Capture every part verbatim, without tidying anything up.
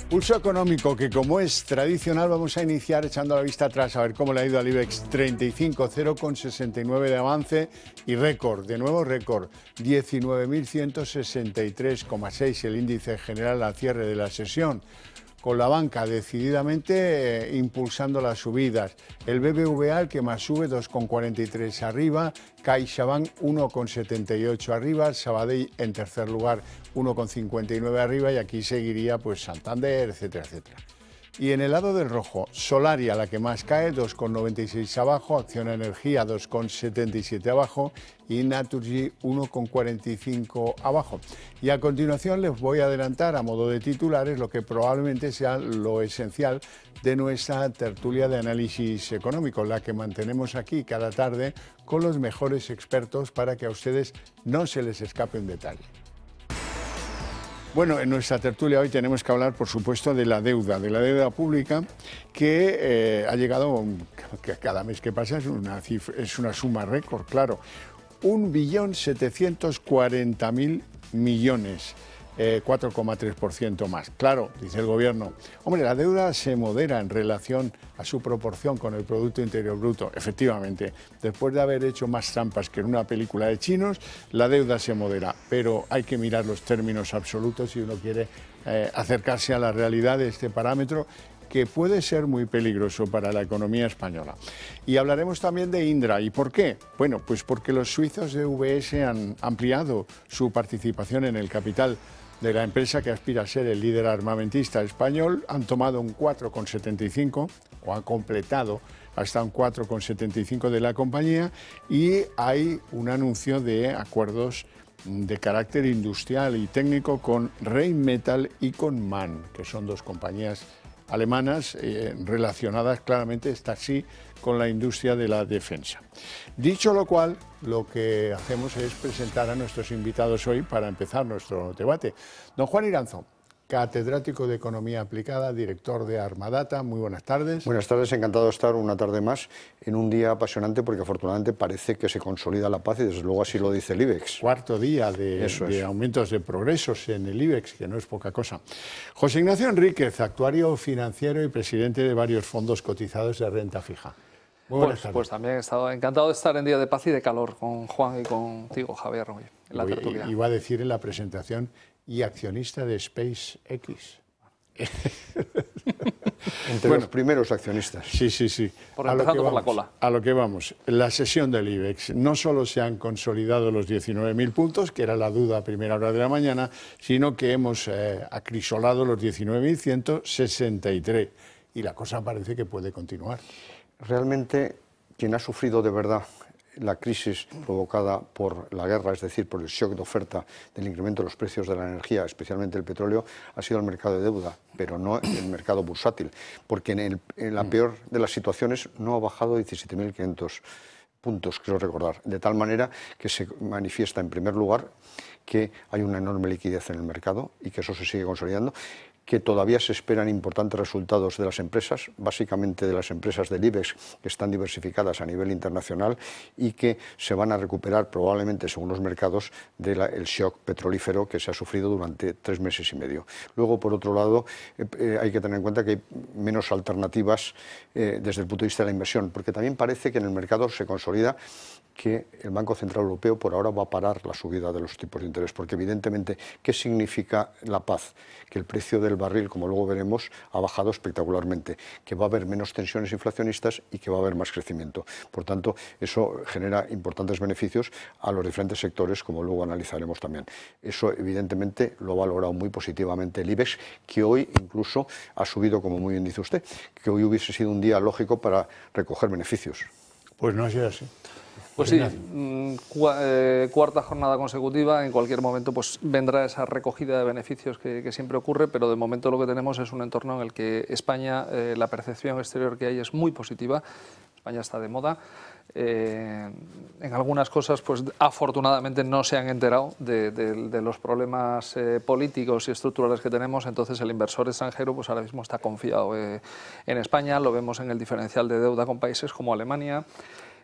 Pulso económico que, como es tradicional, vamos a iniciar echando la vista atrás a ver cómo le ha ido al IBEX treinta y cinco, cero coma sesenta y nueve de avance y récord, de nuevo récord, diecinueve mil ciento sesenta y tres coma seis el índice general al cierre de la sesión, con la banca decididamente eh, impulsando las subidas. El B B V A, el que más sube, dos coma cuarenta y tres arriba, CaixaBank uno coma setenta y ocho arriba, Sabadell en tercer lugar uno coma cincuenta y nueve arriba, y aquí seguiría pues Santander, etcétera, etcétera. Y en el lado del rojo, Solaria, la que más cae, dos coma noventa y seis abajo, Acciona Energía dos coma setenta y siete abajo y Naturgy uno coma cuarenta y cinco abajo. Y a continuación les voy a adelantar a modo de titulares lo que probablemente sea lo esencial de nuestra tertulia de análisis económico, la que mantenemos aquí cada tarde con los mejores expertos para que a ustedes no se les escape un detalle. Bueno, en nuestra tertulia hoy tenemos que hablar, por supuesto, de la deuda, de la deuda pública, que eh, ha llegado, que cada mes que pasa es una, cifra, es una suma récord, claro, un billón setecientos cuarenta mil millones. Eh, cuatro coma tres por ciento más. Claro, dice el gobierno, hombre, la deuda se modera en relación a su proporción con el Producto Interior Bruto. Efectivamente, después de haber hecho más trampas que en una película de chinos, la deuda se modera, pero hay que mirar los términos absolutos si uno quiere eh, acercarse a la realidad de este parámetro, que puede ser muy peligroso para la economía española. Y hablaremos también de Indra. ¿Y por qué? Bueno, pues porque los suizos de V S han ampliado su participación en el capital de la empresa que aspira a ser el líder armamentista español. Han tomado un cuatro coma setenta y cinco o han completado hasta un cuatro coma setenta y cinco de la compañía, y hay un anuncio de acuerdos de carácter industrial y técnico con Rheinmetall y con MAN, que son dos compañías alemanas eh, relacionadas claramente, esta sí, con la industria de la defensa. Dicho lo cual, lo que hacemos es presentar a nuestros invitados hoy para empezar nuestro debate. Don Juan Iranzo, catedrático de Economía Aplicada, director de Armadata, muy buenas tardes. Buenas tardes, encantado de estar una tarde más en un día apasionante porque afortunadamente parece que se consolida la paz y desde luego así lo dice el IBEX. Cuarto día de, de aumentos de progresos en el IBEX, que no es poca cosa. José Ignacio Enríquez, actuario financiero y presidente de varios fondos cotizados de renta fija. Muy buenas pues, tardes. Pues también he estado encantado de estar en día de paz y de calor con Juan y contigo, Javier, hoy, en la tertulia. Iba a decir en la presentación, y accionista de SpaceX. Entre bueno, los primeros accionistas. Sí, sí, sí. Por empezando por la cola. A lo que vamos. La sesión del IBEX. No solo se han consolidado los diecinueve mil puntos, que era la duda a primera hora de la mañana, sino que hemos eh, acrisolado los diecinueve mil ciento sesenta y tres. Y la cosa parece que puede continuar. Realmente, quien ha sufrido de verdad la crisis provocada por la guerra, es decir, por el shock de oferta del incremento de los precios de la energía, especialmente el petróleo, ha sido el mercado de deuda, pero no el mercado bursátil, porque en, el, en la peor de las situaciones no ha bajado diecisiete mil quinientos puntos, quiero recordar, de tal manera que se manifiesta, en primer lugar, que hay una enorme liquidez en el mercado y que eso se sigue consolidando, que todavía se esperan importantes resultados de las empresas, básicamente de las empresas del IBEX, que están diversificadas a nivel internacional y que se van a recuperar probablemente, según los mercados, del shock petrolífero que se ha sufrido durante tres meses y medio. Luego, por otro lado, eh, eh, hay que tener en cuenta que hay menos alternativas eh, desde el punto de vista de la inversión, porque también parece que en el mercado se consolida que el Banco Central Europeo por ahora va a parar la subida de los tipos de interés, porque evidentemente, ¿qué significa la paz? Que el precio del barril, como luego veremos, ha bajado espectacularmente, que va a haber menos tensiones inflacionistas y que va a haber más crecimiento. Por tanto, eso genera importantes beneficios a los diferentes sectores, como luego analizaremos también. Eso, evidentemente, lo ha valorado muy positivamente el IBEX, que hoy incluso ha subido, como muy bien dice usted, que hoy hubiese sido un día lógico para recoger beneficios. Pues no ha sido así. Pues sí, cuarta jornada consecutiva, en cualquier momento pues vendrá esa recogida de beneficios que, que siempre ocurre, pero de momento lo que tenemos es un entorno en el que España, eh, la percepción exterior que hay es muy positiva, España está de moda. Eh, en algunas cosas, pues afortunadamente no se han enterado de, de, de los problemas eh, políticos y estructurales que tenemos, entonces el inversor extranjero pues ahora mismo está confiado eh, en España, lo vemos en el diferencial de deuda con países como Alemania.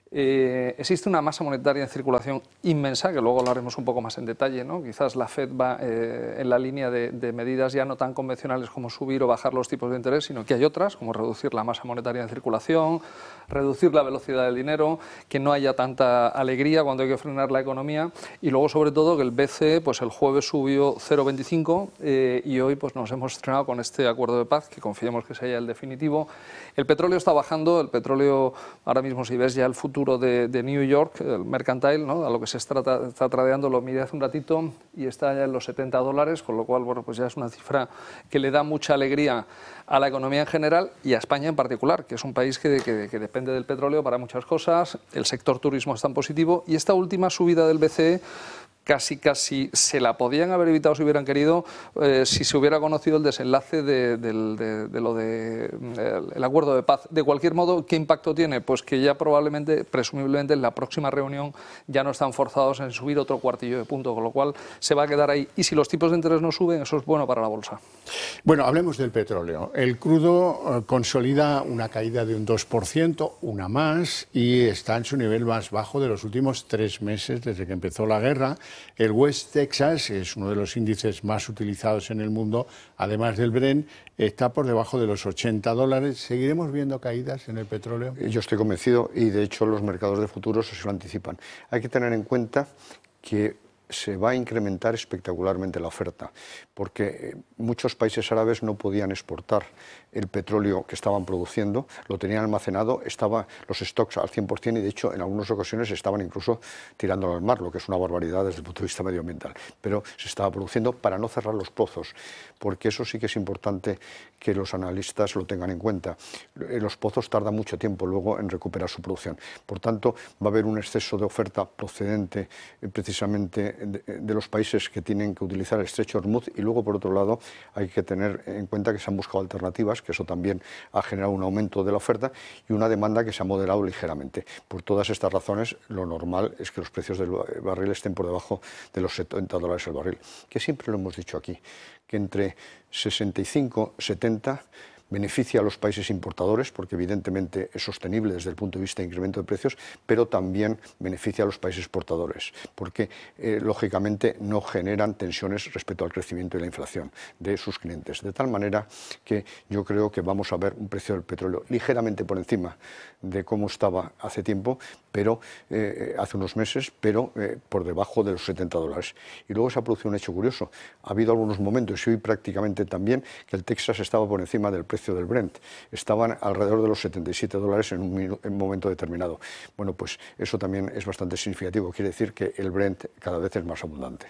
Eh, existe una masa monetaria en circulación inmensa, que luego hablaremos un poco más en detalle, ¿no? Quizás la Fed va eh, en la línea de, de medidas ya no tan convencionales como subir o bajar los tipos de interés, sino que hay otras, como reducir la masa monetaria en circulación, reducir la velocidad del dinero, que no haya tanta alegría cuando hay que frenar la economía, y luego sobre todo que el B C E pues el jueves subió cero coma veinticinco eh, y hoy pues nos hemos estrenado con este acuerdo de paz, que confiemos que sea el definitivo. El petróleo está bajando, el petróleo ahora mismo, si ves ya el futuro De, de New York, el mercantile, ¿no? A lo que se está, está tradeando, lo miré hace un ratito y está ya en los setenta dólares, con lo cual, bueno, pues ya es una cifra que le da mucha alegría a la economía en general y a España en particular, que es un país que, que, que depende del petróleo para muchas cosas. El sector turismo está en positivo y esta última subida del B C E casi casi se la podían haber evitado si hubieran querido, eh, si se hubiera conocido el desenlace de, de, de, de lo de el, el acuerdo de paz. De cualquier modo, ¿qué impacto tiene? Pues que ya probablemente, presumiblemente, en la próxima reunión ya no están forzados en subir otro cuartillo de punto, con lo cual se va a quedar ahí. Y si los tipos de interés no suben, eso es bueno para la bolsa. Bueno, hablemos del petróleo. El crudo eh, consolida una caída de un dos por ciento, una más, y está en su nivel más bajo de los últimos tres meses desde que empezó la guerra. El West Texas es uno de los índices más utilizados en el mundo, además del Brent, está por debajo de los ochenta dólares. ¿Seguiremos viendo caídas en el petróleo? Yo estoy convencido y de hecho los mercados de futuros se lo anticipan. Hay que tener en cuenta que se va a incrementar espectacularmente la oferta, porque muchos países árabes no podían exportar el petróleo que estaban produciendo, lo tenían almacenado, estaban los stocks al cien por cien y de hecho en algunas ocasiones estaban incluso tirándolo al mar, lo que es una barbaridad desde el punto de vista medioambiental, pero se estaba produciendo para no cerrar los pozos, porque eso sí que es importante que los analistas lo tengan en cuenta. Los pozos tardan mucho tiempo luego en recuperar su producción, por tanto va a haber un exceso de oferta procedente precisamente de, de los países que tienen que utilizar el estrecho de Hormuz y luego por otro lado hay que tener en cuenta que se han buscado alternativas, que eso también ha generado un aumento de la oferta y una demanda que se ha moderado ligeramente. Por todas estas razones, lo normal es que los precios del barril estén por debajo de los setenta dólares el barril, que siempre lo hemos dicho aquí, que entre sesenta y cinco y setenta beneficia a los países importadores, porque evidentemente es sostenible desde el punto de vista de incremento de precios, pero también beneficia a los países exportadores, porque eh, lógicamente no generan tensiones respecto al crecimiento y la inflación de sus clientes. De tal manera que yo creo que vamos a ver un precio del petróleo ligeramente por encima de cómo estaba hace tiempo, pero eh, hace unos meses, pero eh, por debajo de los setenta dólares. Y luego se ha producido un hecho curioso. Ha habido algunos momentos, y hoy prácticamente también, que el Texas estaba por encima del precio del Brent. Estaban alrededor de los setenta y siete dólares en un, en un momento determinado. Bueno, pues eso también es bastante significativo. Quiere decir que el Brent cada vez es más abundante.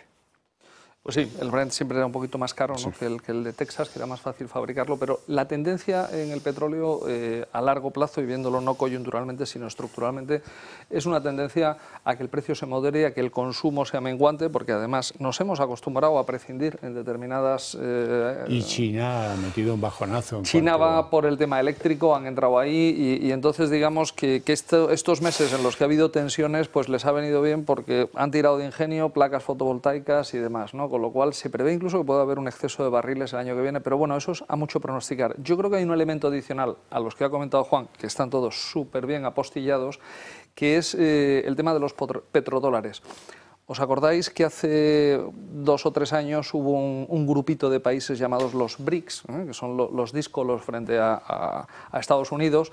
Pues sí, el Brent siempre era un poquito más caro, ¿no? Sí. que, el, que el de Texas, que era más fácil fabricarlo, pero la tendencia en el petróleo eh, a largo plazo, y viéndolo no coyunturalmente, sino estructuralmente, es una tendencia a que el precio se modere, a que el consumo sea menguante, porque además nos hemos acostumbrado a prescindir en determinadas... Eh, y China ha metido un bajonazo. En China cuanto... va por el tema eléctrico, han entrado ahí, y, y entonces digamos que, que esto, estos meses en los que ha habido tensiones, pues les ha venido bien porque han tirado de ingenio, placas fotovoltaicas y demás, ¿no? Con lo cual se prevé incluso que pueda haber un exceso de barriles el año que viene, pero bueno, eso es a mucho pronosticar. Yo creo que hay un elemento adicional a los que ha comentado Juan, que están todos súper bien apostillados, que es eh, el tema de los petrodólares. ¿Os acordáis que hace dos o tres años hubo un, un grupito de países llamados los BRICS, ¿eh? que son lo, los díscolos frente a, a, a Estados Unidos,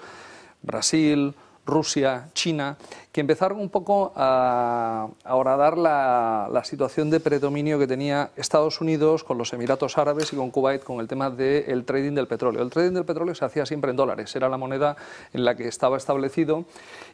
Brasil, Rusia, China, que empezaron un poco a, a horadar la, la situación de predominio que tenía Estados Unidos con los Emiratos Árabes y con Kuwait con el tema del trading del petróleo. El trading del petróleo se hacía siempre en dólares, era la moneda en la que estaba establecido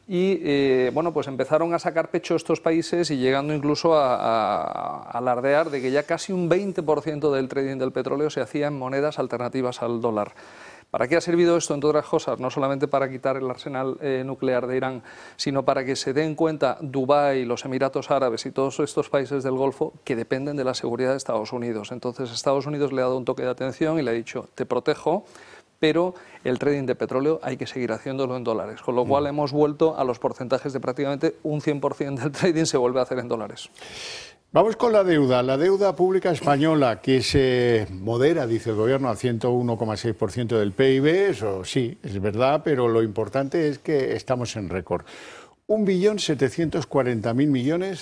y eh, bueno, pues empezaron a sacar pecho estos países y llegando incluso a, a, a alardear de que ya casi un veinte por ciento del trading del petróleo se hacía en monedas alternativas al dólar. ¿Para qué ha servido esto, entre otras cosas? No solamente para quitar el arsenal eh, nuclear de Irán, sino para que se den cuenta Dubái, los Emiratos Árabes y todos estos países del Golfo que dependen de la seguridad de Estados Unidos. Entonces Estados Unidos le ha dado un toque de atención y le ha dicho, te protejo, pero el trading de petróleo hay que seguir haciéndolo en dólares, con lo cual mm. hemos vuelto a los porcentajes de prácticamente un cien por cien del trading se vuelve a hacer en dólares. Vamos con la deuda. La deuda pública española que se modera, dice el Gobierno, al ciento uno coma seis por ciento del P I B, eso sí, es verdad, pero lo importante es que estamos en récord. un billón setecientos cuarenta mil millones